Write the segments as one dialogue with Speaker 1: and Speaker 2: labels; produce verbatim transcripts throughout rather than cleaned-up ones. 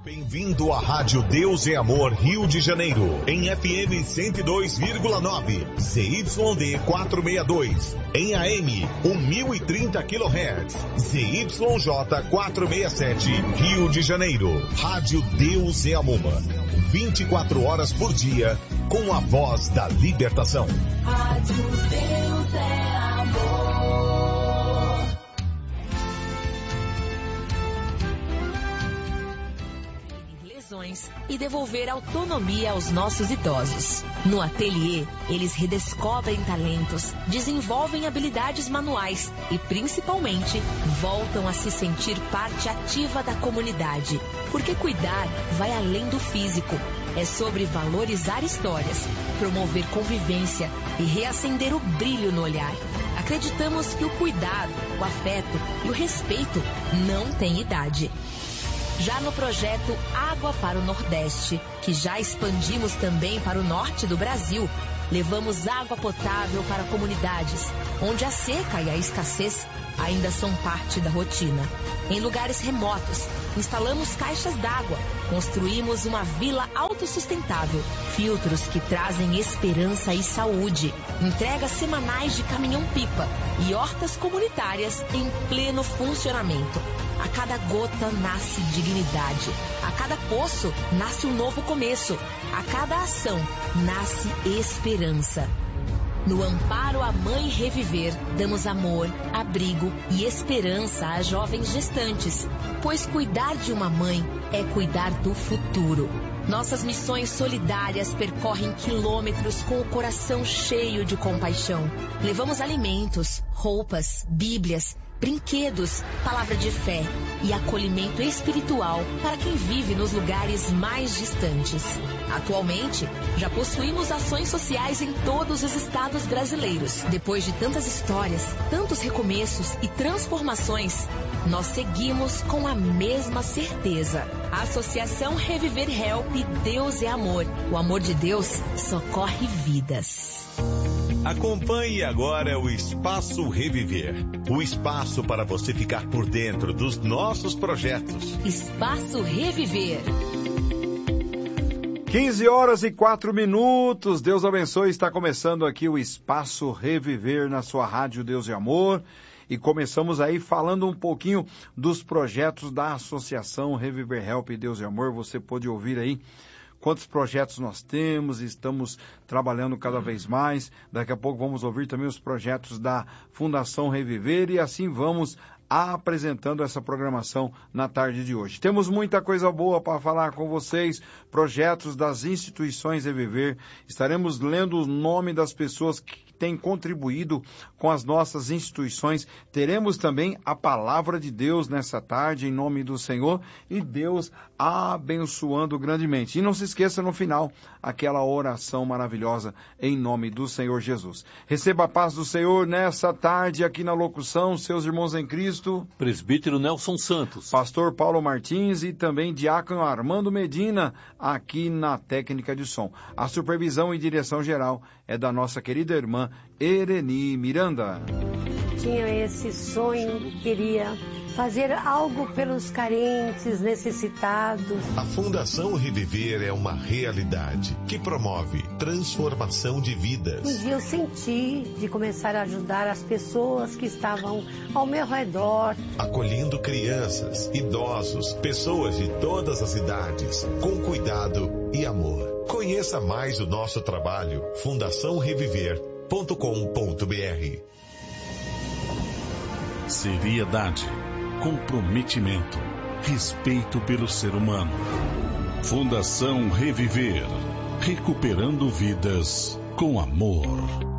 Speaker 1: Bem-vindo à Rádio Deus é Amor Rio de Janeiro, em F M cento e dois vírgula nove, Z Y D quatrocentos e sessenta e dois, em A M mil e trinta quilohertz, Z Y J quatrocentos e sessenta e sete, Rio de Janeiro. Rádio Deus é Amor, vinte e quatro horas por dia, com a voz da libertação.
Speaker 2: Rádio Deus é Amor. E devolver autonomia aos nossos idosos. No ateliê, eles redescobrem talentos, desenvolvem habilidades manuais e, principalmente, voltam a se sentir parte ativa da comunidade. Porque cuidar vai além do físico. É sobre valorizar histórias, promover convivência e reacender o brilho no olhar. Acreditamos que o cuidado, o afeto e o respeito não têm idade. Já no projeto Água para o Nordeste, que já expandimos também para o norte do Brasil, levamos água potável para comunidades, onde a seca e a escassez ainda são parte da rotina. Em lugares remotos, instalamos caixas d'água, construímos uma vila autossustentável, filtros que trazem esperança e saúde, entregas semanais de caminhão-pipa e hortas comunitárias em pleno funcionamento. A cada gota nasce dignidade. A cada poço nasce um novo começo. A cada ação nasce esperança. No Amparo à Mãe Reviver, damos amor, abrigo e esperança a jovens gestantes, pois cuidar de uma mãe é cuidar do futuro. Nossas missões solidárias percorrem quilômetros com o coração cheio de compaixão. Levamos alimentos, roupas, bíblias, brinquedos, palavra de fé e acolhimento espiritual para quem vive nos lugares mais distantes. Atualmente, já possuímos ações sociais em todos os estados brasileiros. Depois de tantas histórias, tantos recomeços e transformações, nós seguimos com a mesma certeza. A Associação Reviver Help Deus é Amor. O amor de Deus socorre vidas.
Speaker 1: Acompanhe agora o Espaço Reviver, o espaço para você ficar por dentro dos nossos projetos.
Speaker 2: Espaço Reviver.
Speaker 3: quinze horas e quatro minutos, Deus abençoe, está começando aqui o Espaço Reviver na sua Rádio Deus e Amor. E começamos aí falando um pouquinho dos projetos da Associação Reviver Help Deus e Amor. Você pôde ouvir aí quantos projetos nós temos, estamos trabalhando cada vez mais. Daqui a pouco vamos ouvir também os projetos da Fundação Reviver e assim vamos apresentando essa programação na tarde de hoje. Temos muita coisa boa para falar com vocês, projetos das instituições Reviver. Estaremos lendo o nome das pessoas que têm contribuído com as nossas instituições. Teremos também a palavra de Deus nessa tarde, em nome do Senhor, e Deus abençoando grandemente. E não se esqueça no final, aquela oração maravilhosa em nome do Senhor Jesus. Receba a paz do Senhor nessa tarde aqui na locução, seus irmãos em Cristo.
Speaker 4: Presbítero Nelson Santos.
Speaker 3: Pastor Paulo Martins e também diácono Armando Medina, aqui na técnica de som. A supervisão e direção geral é da nossa querida irmã Ereni Miranda.
Speaker 5: Tinha esse sonho, queria fazer algo pelos carentes, necessitados.
Speaker 1: A Fundação Reviver é uma realidade que promove transformação de vidas.
Speaker 5: Um dia eu senti de começar a ajudar as pessoas que estavam ao meu redor.
Speaker 1: Acolhendo crianças, idosos, pessoas de todas as idades, com cuidado e amor. Conheça mais o nosso trabalho, fundação reviver ponto com ponto b r.
Speaker 6: Seriedade, comprometimento, respeito pelo ser humano. Fundação Reviver, recuperando vidas com amor.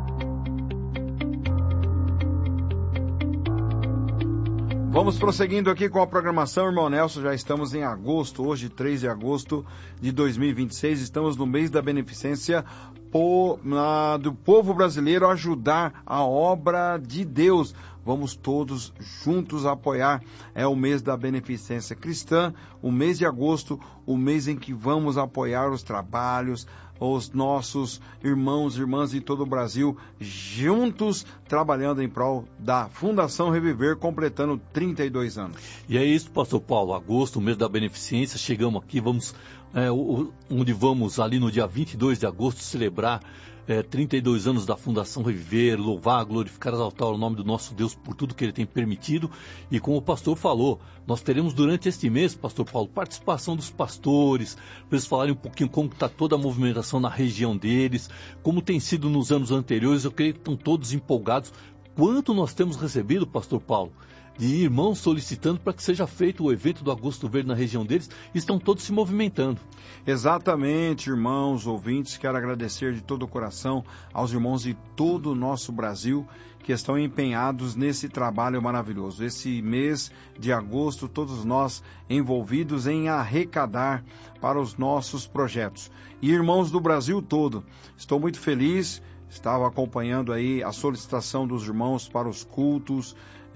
Speaker 3: Vamos prosseguindo aqui com a programação, irmão Nelson. Já estamos em agosto, hoje, três de agosto de dois mil e vinte e seis. Estamos no mês da beneficência po, na, do povo brasileiro ajudar a obra de Deus. Vamos todos juntos apoiar. É o mês da beneficência cristã, o mês de agosto, o mês em que vamos apoiar os trabalhos, os nossos irmãos e irmãs de todo o Brasil, juntos trabalhando em prol da Fundação Reviver, completando trinta e dois anos.
Speaker 4: E é isso, pastor Paulo, agosto, o mês da beneficência, chegamos aqui, vamos, é, onde vamos ali no dia vinte e dois de agosto celebrar É, trinta e dois anos da Fundação Reviver, louvar, glorificar, exaltar o nome do nosso Deus por tudo que Ele tem permitido. E como o pastor falou, nós teremos durante este mês, pastor Paulo, participação dos pastores, para eles falarem um pouquinho como está toda a movimentação na região deles, como tem sido nos anos anteriores. Eu creio que estão todos empolgados. Quanto nós temos recebido, pastor Paulo, de irmãos solicitando para que seja feito o evento do Agosto Verde na região deles, e estão todos se movimentando.
Speaker 3: Exatamente, irmãos, ouvintes, quero agradecer de todo o coração aos irmãos de todo o nosso Brasil que estão empenhados nesse trabalho maravilhoso. Esse mês de agosto, todos nós envolvidos em arrecadar para os nossos projetos. E irmãos do Brasil todo, estou muito feliz, estava acompanhando aí a solicitação dos irmãos para os cultos,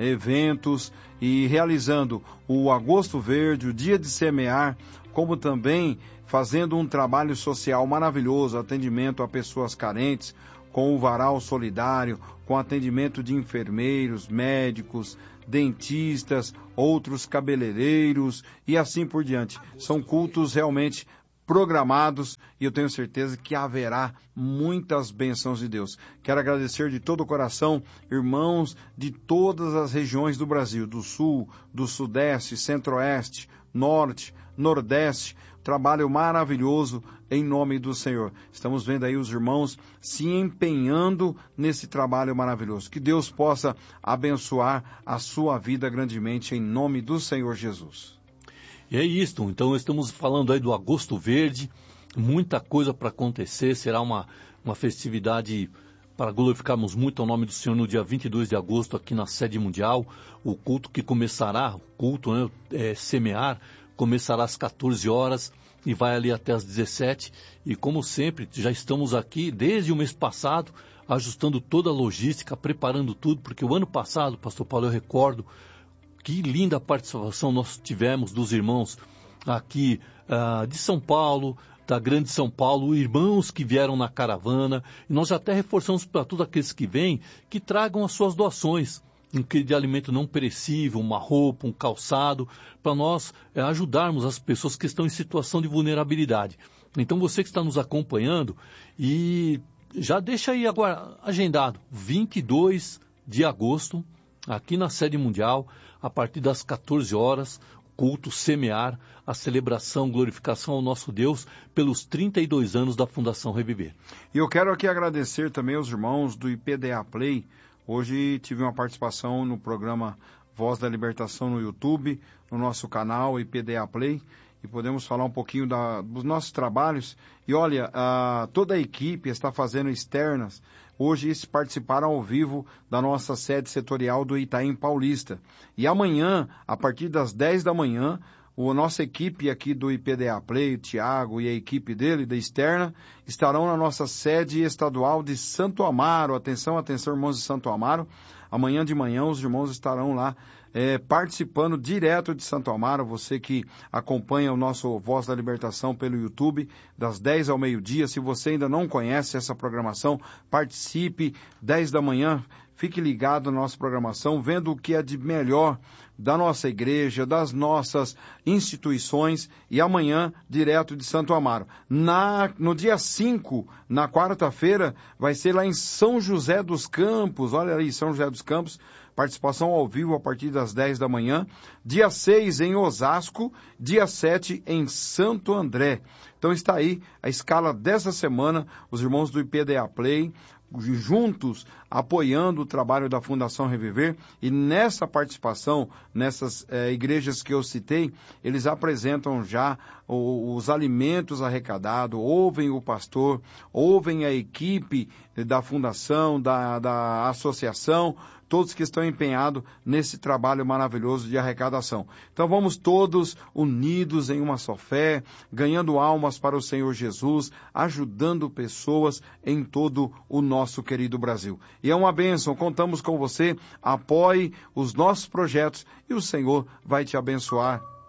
Speaker 3: eventos e realizando o Agosto Verde, o Dia de Semear, como também fazendo um trabalho social maravilhoso, atendimento a pessoas carentes, com o varal solidário, com atendimento de enfermeiros, médicos, dentistas, outros cabeleireiros e assim por diante. São cultos realmente programados e eu tenho certeza que haverá muitas bênçãos de Deus. Quero agradecer de todo o coração, irmãos de todas as regiões do Brasil, do Sul, do Sudeste, Centro-Oeste, Norte, Nordeste, trabalho maravilhoso em nome do Senhor. Estamos vendo aí os irmãos se empenhando nesse trabalho maravilhoso. Que Deus possa abençoar a sua vida grandemente em nome do Senhor Jesus.
Speaker 4: E é isso, então estamos falando aí do Agosto Verde, muita coisa para acontecer, será uma, uma festividade para glorificarmos muito ao nome do Senhor no dia vinte e dois de agosto aqui na sede mundial. O culto que começará, o culto, né, é, semear, começará às quatorze horas e vai ali até às dezessete. E como sempre, já estamos aqui desde o mês passado, ajustando toda a logística, preparando tudo, porque o ano passado, pastor Paulo, eu recordo, que linda participação nós tivemos dos irmãos aqui uh, de São Paulo, da Grande São Paulo, irmãos que vieram na caravana, e nós até reforçamos para todos aqueles que vêm, que tragam as suas doações, um quilo de alimento não perecível, uma roupa, um calçado, para nós uh, ajudarmos as pessoas que estão em situação de vulnerabilidade. Então você que está nos acompanhando, e já deixa aí agora agendado, vinte e dois de agosto, aqui na sede mundial, a partir das quatorze horas, culto Semear, a celebração, glorificação ao nosso Deus pelos trinta e dois anos da Fundação Reviver.
Speaker 3: E eu quero aqui agradecer também aos irmãos do I P D A Play. Hoje tive uma participação no programa Voz da Libertação no YouTube, no nosso canal I P D A Play, e podemos falar um pouquinho da, dos nossos trabalhos. E olha, a, toda a equipe está fazendo externas. Hoje eles participaram ao vivo da nossa sede setorial do Itaim Paulista. E amanhã, a partir das dez da manhã, a nossa equipe aqui do I P D A Play, o Tiago e a equipe dele, da externa, estarão na nossa sede estadual de Santo Amaro. Atenção, atenção, irmãos de Santo Amaro. Amanhã de manhã os irmãos estarão lá é, participando direto de Santo Amaro. Você que acompanha o nosso Voz da Libertação pelo YouTube, das dez ao meio-dia. Se você ainda não conhece essa programação, participe, dez da manhã. Fique ligado na nossa programação, vendo o que é de melhor da nossa igreja, das nossas instituições, e amanhã, direto de Santo Amaro. Na, no dia cinco, na quarta-feira, vai ser lá em São José dos Campos, olha aí, São José dos Campos, participação ao vivo a partir das dez da manhã. Dia seis em Osasco, dia sete em Santo André. Então está aí a escala dessa semana, os irmãos do I P D A Play, juntos apoiando o trabalho da Fundação Reviver, e nessa participação, nessas eh, igrejas que eu citei, eles apresentam já o, os alimentos arrecadados, ouvem o pastor, ouvem a equipe da Fundação, da, da associação, todos que estão empenhados nesse trabalho maravilhoso de arrecadação. Então vamos todos unidos em uma só fé, ganhando almas para o Senhor Jesus, ajudando pessoas em todo o nosso querido Brasil. E é uma bênção, contamos com você, apoie os nossos projetos e o Senhor vai te abençoar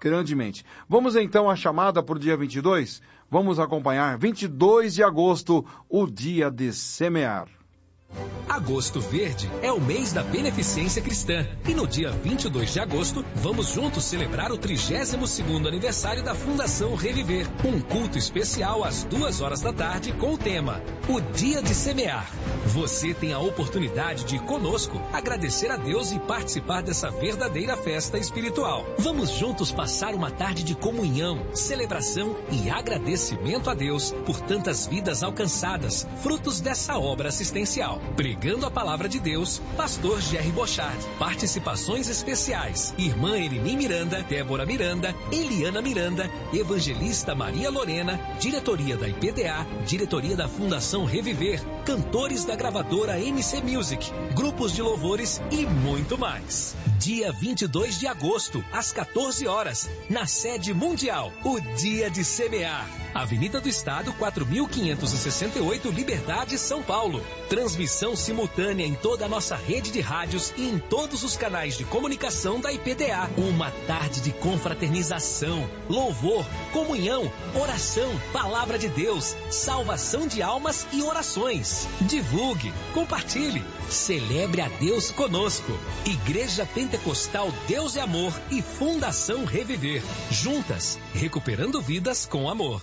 Speaker 3: grandemente. Vamos então à chamada para o dia vinte e dois? Vamos acompanhar vinte e dois de agosto, o dia de semear.
Speaker 7: Agosto Verde é o mês da beneficência cristã e no dia vinte e dois de agosto vamos juntos celebrar o trigésimo segundo aniversário da Fundação Reviver. Um culto especial às duas horas da tarde com o tema O Dia de Semear. Você tem a oportunidade de ir conosco, agradecer a Deus e participar dessa verdadeira festa espiritual. Vamos juntos passar uma tarde de comunhão, celebração e agradecimento a Deus por tantas vidas alcançadas, frutos dessa obra assistencial. Pregando a palavra de Deus, pastor Jerry Bochard. Participações especiais: Irmã Elini Miranda, Débora Miranda, Eliana Miranda, Evangelista Maria Lorena, diretoria da I P D A, diretoria da Fundação Reviver, cantores da gravadora M C Music, grupos de louvores e muito mais. Dia vinte e dois de agosto, às quatorze horas, na sede mundial, o Dia de Semear. Avenida do Estado, quatro mil quinhentos e sessenta e oito, Liberdade, São Paulo. Transmissão simultânea em toda a nossa rede de rádios e em todos os canais de comunicação da I P D A. Uma tarde de confraternização, louvor, comunhão, oração, palavra de Deus, salvação de almas e orações. Divulgue, compartilhe, celebre a Deus conosco. Igreja Pentecostal Deus é Amor e Fundação Reviver. Juntas, recuperando vidas com amor.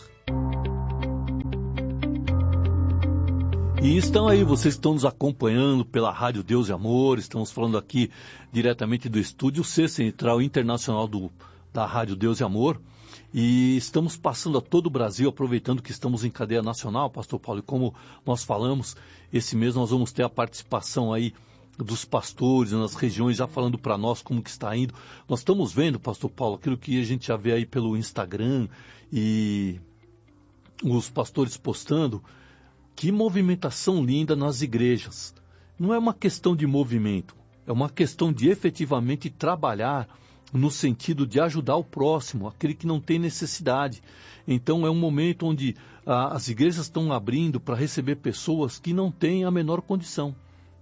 Speaker 4: E estão aí, vocês estão nos acompanhando pela Rádio Deus e Amor, estamos falando aqui diretamente do estúdio C Central Internacional do, da Rádio Deus e Amor, e estamos passando a todo o Brasil, aproveitando que estamos em cadeia nacional, Pastor Paulo, e como nós falamos, esse mês nós vamos ter a participação aí dos pastores nas regiões, já falando para nós como que está indo. Nós estamos vendo, Pastor Paulo, aquilo que a gente já vê aí pelo Instagram e os pastores postando. Que movimentação linda nas igrejas. Não é uma questão de movimento, é uma questão de efetivamente trabalhar no sentido de ajudar o próximo, aquele que não tem necessidade. Então é um momento onde ah, as igrejas estão abrindo para receber pessoas que não têm a menor condição.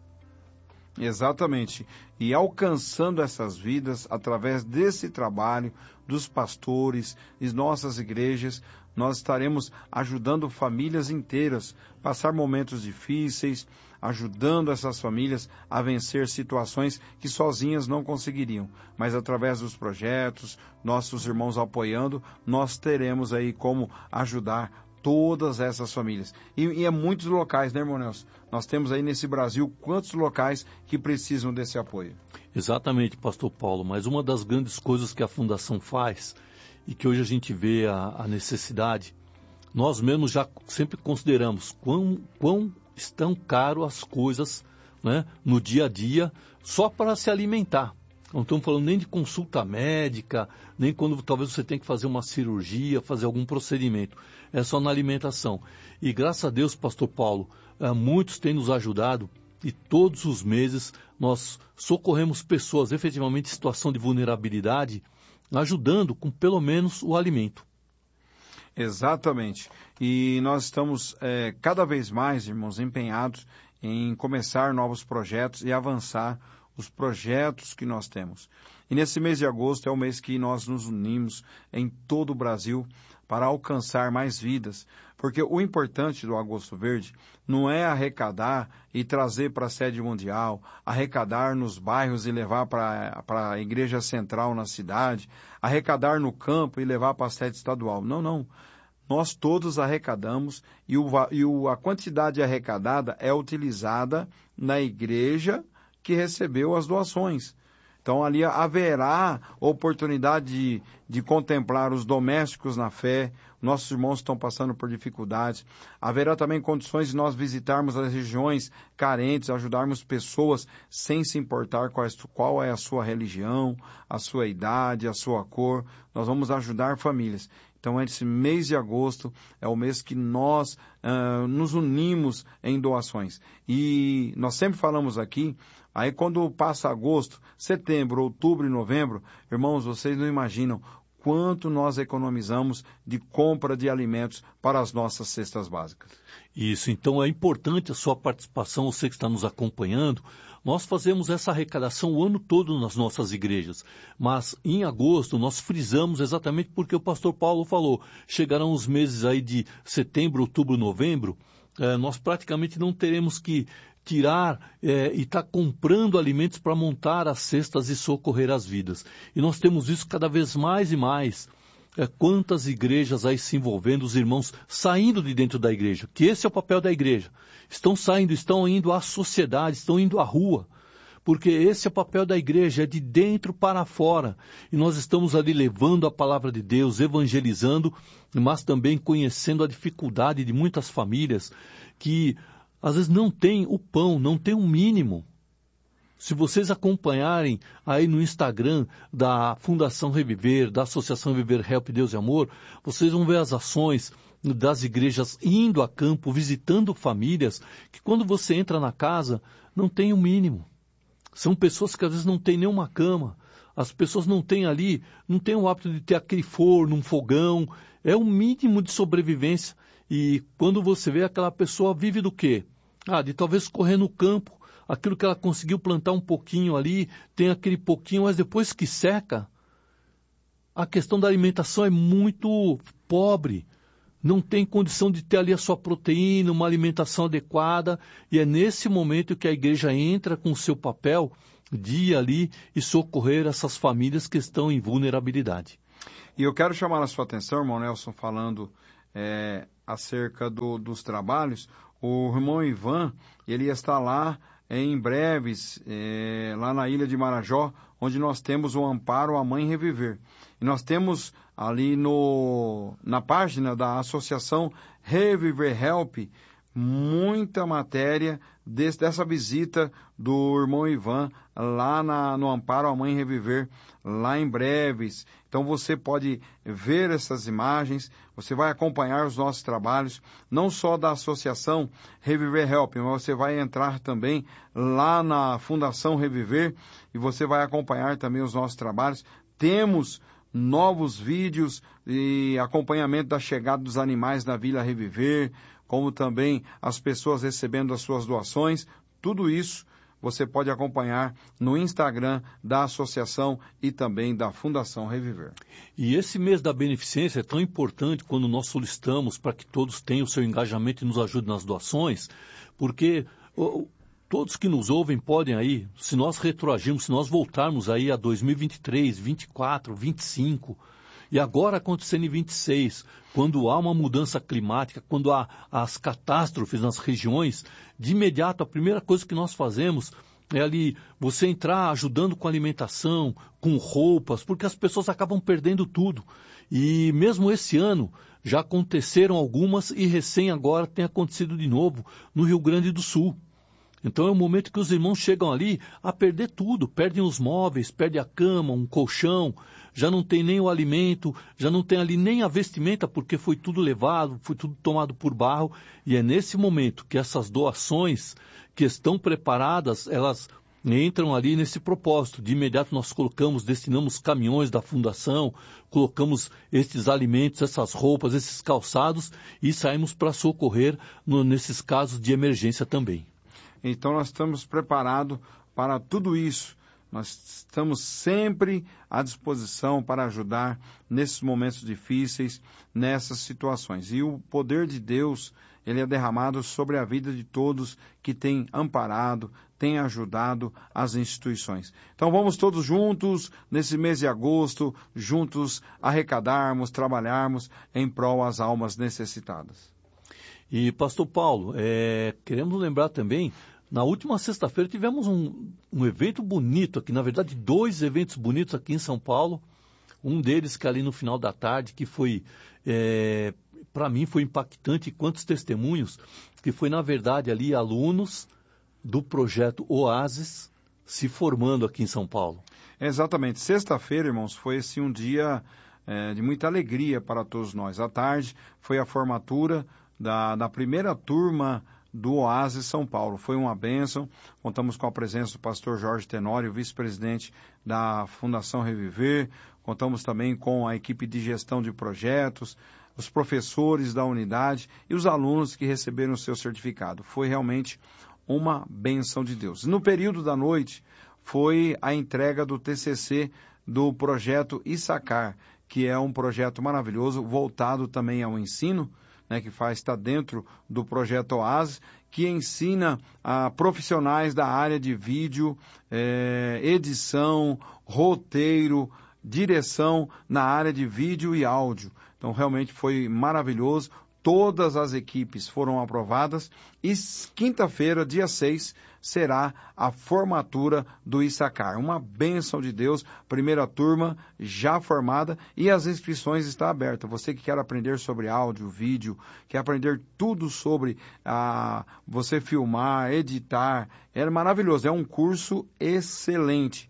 Speaker 3: Exatamente. E alcançando essas vidas através desse trabalho dos pastores e nossas igrejas, nós estaremos ajudando famílias inteiras a passar momentos difíceis, ajudando essas famílias a vencer situações que sozinhas não conseguiriam. Mas através dos projetos, nossos irmãos apoiando, nós teremos aí como ajudar todas essas famílias. E, e é muitos locais, né, irmão Nelson? Nós temos aí nesse Brasil quantos locais que precisam desse apoio.
Speaker 4: Exatamente, Pastor Paulo, mas uma das grandes coisas que a Fundação faz e que hoje a gente vê a, a necessidade, nós mesmos já sempre consideramos quão, quão estão caro as coisas, né, no dia a dia só para se alimentar. Não estamos falando nem de consulta médica, nem quando talvez você tenha que fazer uma cirurgia, fazer algum procedimento. É só na alimentação. E graças a Deus, Pastor Paulo, muitos têm nos ajudado e todos os meses nós socorremos pessoas efetivamente em situação de vulnerabilidade, ajudando com pelo menos o alimento.
Speaker 3: Exatamente. E nós estamos é, cada vez mais, irmãos, empenhados em começar novos projetos e avançar os projetos que nós temos. E nesse mês de agosto é o mês que nós nos unimos em todo o Brasil para alcançar mais vidas. Porque o importante do Agosto Verde não é arrecadar e trazer para a sede mundial, arrecadar nos bairros e levar para a igreja central na cidade, arrecadar no campo e levar para a sede estadual. Não, não. Nós todos arrecadamos e, o, e o, a quantidade arrecadada é utilizada na igreja que recebeu as doações. Então ali haverá oportunidade de, de contemplar os domésticos na fé, nossos irmãos estão passando por dificuldades, haverá também condições de nós visitarmos as regiões carentes, ajudarmos pessoas sem se importar qual, qual é a sua religião, a sua idade, a sua cor, nós vamos ajudar famílias. Então, esse mês de agosto é o mês que nós uh, nos unimos em doações. E nós sempre falamos aqui, aí quando passa agosto, setembro, outubro e novembro, irmãos, vocês não imaginam quanto nós economizamos de compra de alimentos para as nossas cestas básicas.
Speaker 4: Isso, então é importante a sua participação, você que está nos acompanhando. Nós fazemos essa arrecadação o ano todo nas nossas igrejas, mas em agosto nós frisamos exatamente porque o pastor Paulo falou, chegarão os meses aí de setembro, outubro, novembro, eh, nós praticamente não teremos que tirar eh, e estar tá comprando alimentos para montar as cestas e socorrer as vidas. E nós temos isso cada vez mais e mais. É, quantas igrejas aí se envolvendo, os irmãos saindo de dentro da igreja, que esse é o papel da igreja. Estão saindo, estão indo à sociedade, estão indo à rua, porque esse é o papel da igreja, é de dentro para fora. E nós estamos ali levando a palavra de Deus, evangelizando, mas também conhecendo a dificuldade de muitas famílias que às vezes não têm o pão, não têm o mínimo. Se vocês acompanharem aí no Instagram da Fundação Reviver, da Associação Reviver Help Deus e Amor, vocês vão ver as ações das igrejas indo a campo, visitando famílias, que quando você entra na casa, não tem o mínimo. São pessoas que às vezes não têm nenhuma cama. As pessoas não têm ali, não têm o hábito de ter aquele forno, um fogão. É o mínimo de sobrevivência. E quando você vê, aquela pessoa vive do quê? Ah, de talvez correr no campo, aquilo que ela conseguiu plantar um pouquinho ali, tem aquele pouquinho, mas depois que seca, a questão da alimentação é muito pobre. Não tem condição de ter ali a sua proteína, uma alimentação adequada, e é nesse momento que a igreja entra com o seu papel de ir ali e socorrer essas famílias que estão em vulnerabilidade.
Speaker 3: E eu quero chamar a sua atenção, irmão Nelson, falando é, acerca do, dos trabalhos. O irmão Ivan, ele está lá em breves, é, lá na ilha de Marajó, onde nós temos o Amparo à Mãe Reviver. E nós temos ali no, na página da Associação Reviver Help muita matéria desse, dessa visita do irmão Ivan lá na, no Amparo à Mãe Reviver, lá em breves. Então você pode ver essas imagens, você vai acompanhar os nossos trabalhos, não só da Associação Reviver Help, mas você vai entrar também lá na Fundação Reviver e você vai acompanhar também os nossos trabalhos. Temos novos vídeos e acompanhamento da chegada dos animais na Vila Reviver, como também as pessoas recebendo as suas doações. Tudo isso você pode acompanhar no Instagram da Associação e também da Fundação Reviver.
Speaker 4: E esse mês da beneficência é tão importante quando nós solicitamos para que todos tenham o seu engajamento e nos ajudem nas doações, porque oh, todos que nos ouvem podem aí, se nós retroagirmos, se nós voltarmos aí a dois mil e vinte e três, vinte e quatro, vinte e cinco, e agora acontecendo em vinte e seis, quando há uma mudança climática, quando há as catástrofes nas regiões, de imediato a primeira coisa que nós fazemos é ali você entrar ajudando com alimentação, com roupas, porque as pessoas acabam perdendo tudo. E mesmo esse ano já aconteceram algumas e recém agora tem acontecido de novo no Rio Grande do Sul. Então é o momento que os irmãos chegam ali a perder tudo, perdem os móveis, perdem a cama, um colchão, já não tem nem o alimento, já não tem ali nem a vestimenta, porque foi tudo levado, foi tudo tomado por barro. E é nesse momento que essas doações que estão preparadas, elas entram ali nesse propósito. De imediato nós colocamos, destinamos caminhões da fundação, colocamos esses alimentos, essas roupas, esses calçados e saímos para socorrer no, nesses casos de emergência também.
Speaker 3: Então nós estamos preparados para tudo isso. Nós estamos sempre à disposição para ajudar nesses momentos difíceis, nessas situações. E o poder de Deus, ele é derramado sobre a vida de todos que têm amparado, têm ajudado as instituições. Então vamos todos juntos, nesse mês de agosto, juntos arrecadarmos, trabalharmos em prol às almas necessitadas.
Speaker 4: E, pastor Paulo, é, queremos lembrar também, na última sexta-feira tivemos um, um evento bonito aqui, na verdade dois eventos bonitos aqui em São Paulo, um deles que ali no final da tarde, que foi, é, para mim foi impactante, quantos testemunhos, que foi na verdade ali alunos do projeto Oasis se formando aqui em São Paulo.
Speaker 3: Exatamente, sexta-feira, irmãos, foi assim um dia é, de muita alegria para todos nós. À tarde foi a formatura Da, da primeira turma do Oasis São Paulo. Foi uma bênção. Contamos com a presença do pastor Jorge Tenório, vice-presidente da Fundação Reviver, contamos também com a equipe de gestão de projetos, os professores da unidade e os alunos que receberam o seu certificado. Foi realmente uma bênção de Deus. No período da noite, foi a entrega do T C C do projeto Issacar, que é um projeto maravilhoso, voltado também ao ensino, né, que faz, está dentro do projeto Oasis, que ensina a profissionais da área de vídeo, eh, edição, roteiro, direção na área de vídeo e áudio. Então, realmente foi maravilhoso. Todas as equipes foram aprovadas e quinta-feira, dia seis, será a formatura do Issacar. Uma bênção de Deus, primeira turma já formada e as inscrições estão abertas. Você que quer aprender sobre áudio, vídeo, quer aprender tudo sobre ah, você filmar, editar, é maravilhoso. É um curso excelente,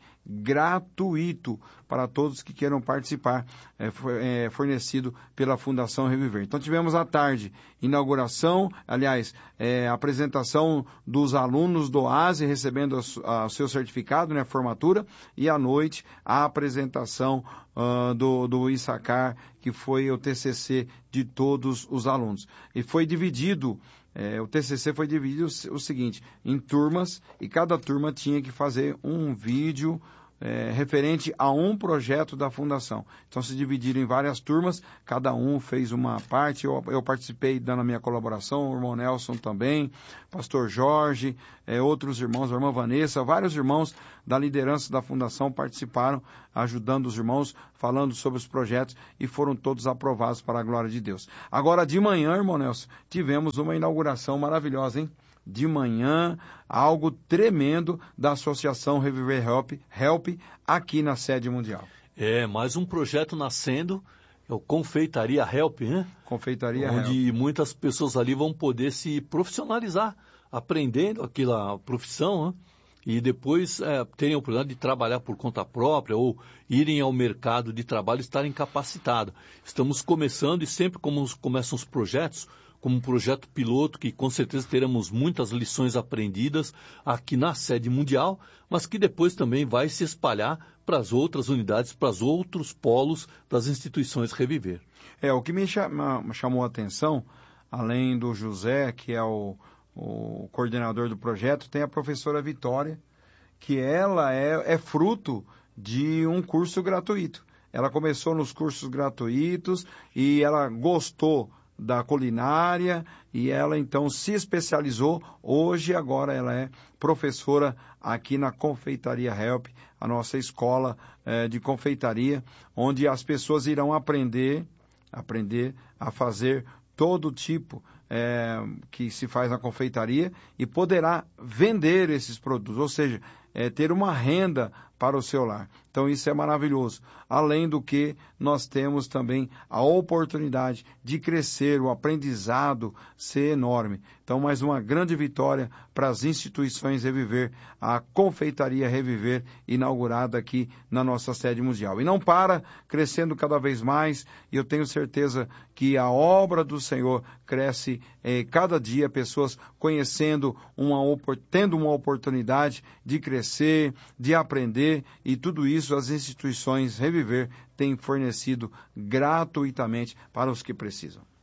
Speaker 3: gratuito para todos que queiram participar, é, é, fornecido pela Fundação Reviver. Então tivemos à tarde inauguração, aliás, é, apresentação dos alunos do Oasis recebendo o seu certificado, né, formatura, e à noite a apresentação uh, do, do Issacar, que foi o T C C de todos os alunos. E foi dividido, é, o T C C foi dividido o, o seguinte, em turmas, e cada turma tinha que fazer um vídeo É, referente a um projeto da Fundação. Então se dividiram em várias turmas, cada um fez uma parte, eu, eu participei dando a minha colaboração, o irmão Nelson também, pastor Jorge, é, outros irmãos, a irmã Vanessa, vários irmãos da liderança da Fundação participaram, ajudando os irmãos, falando sobre os projetos e foram todos aprovados para a glória de Deus. Agora de manhã, irmão Nelson, tivemos uma inauguração maravilhosa, hein? De manhã, algo tremendo da Associação Reviver Help, Help aqui na sede mundial.
Speaker 4: É, mais um projeto nascendo, é o Confeitaria Help, né?
Speaker 3: Confeitaria
Speaker 4: Onde
Speaker 3: Help.
Speaker 4: Onde muitas pessoas ali vão poder se profissionalizar, aprendendo aquela profissão, né? E depois é, terem a oportunidade de trabalhar por conta própria ou irem ao mercado de trabalho e estarem capacitados. Estamos começando e sempre como começam os projetos, como um projeto piloto, que com certeza teremos muitas lições aprendidas aqui na sede mundial, mas que depois também vai se espalhar para as outras unidades, para os outros polos das instituições Reviver.
Speaker 3: É, o que me chama, chamou a atenção, além do José, que é o, o coordenador do projeto, tem a professora Vitória, que ela é, é fruto de um curso gratuito. Ela começou nos cursos gratuitos e ela gostou da culinária e ela então se especializou. Hoje, agora ela é professora aqui na Confeitaria Help, a nossa escola eh, de confeitaria, onde as pessoas irão aprender, aprender a fazer todo tipo eh, que se faz na confeitaria e poderá vender esses produtos, ou seja, eh, ter uma renda para o seu lar. Então isso é maravilhoso. Além do que nós temos também a oportunidade de crescer, o aprendizado ser enorme. Então mais uma grande vitória para as instituições Reviver, a Confeitaria Reviver, inaugurada aqui na nossa sede mundial. E não para, crescendo cada vez mais, e eu tenho certeza que a obra do Senhor cresce eh, cada dia, pessoas conhecendo, uma, tendo uma oportunidade de crescer, de aprender, e tudo isso as instituições Reviver têm fornecido gratuitamente para os que precisam.